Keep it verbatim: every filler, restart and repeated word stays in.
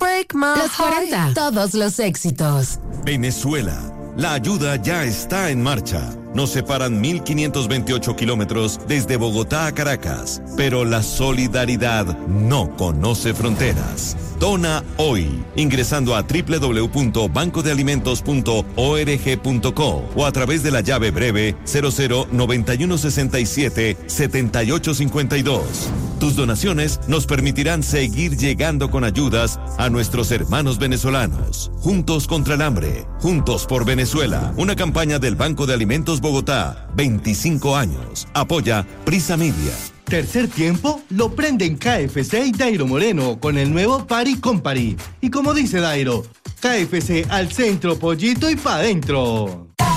Los cuarenta, todos los éxitos. Venezuela. La ayuda ya está en marcha. Nos separan mil quinientos veintiocho kilómetros desde Bogotá a Caracas, pero la solidaridad no conoce fronteras. Dona hoy, ingresando a doble u doble u doble u punto banco de alimentos punto org punto co o a través de la llave breve cero cero noventa y uno sesenta y siete setenta y ocho cincuenta y dos. Tus donaciones nos permitirán seguir llegando con ayudas a nuestros hermanos venezolanos. Juntos contra el hambre, juntos por Venezuela. Una campaña del Banco de Alimentos Bogotá, veinticinco años. Apoya Prisa Media. Tercer tiempo lo prenden K F C y Dairo Moreno con el nuevo Party Company. Y como dice Dairo, K F C al centro, pollito y pa' dentro.